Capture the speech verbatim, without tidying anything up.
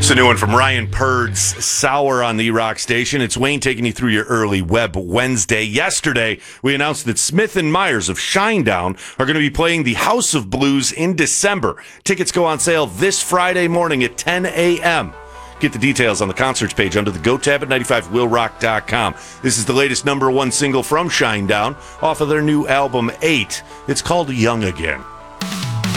It's a new one from Ryan Purd's Sour on the Rock Station. It's Wayne taking you through your early Web Wednesday. Yesterday, we announced that Smith and Myers of Shinedown are going to be playing the House of Blues in December. Tickets go on sale this Friday morning at ten a.m. Get the details on the concerts page under the Go tab at ninety-five will rock dot com. This is the latest number one single from Shinedown off of their new album, eight. It's called Young Again.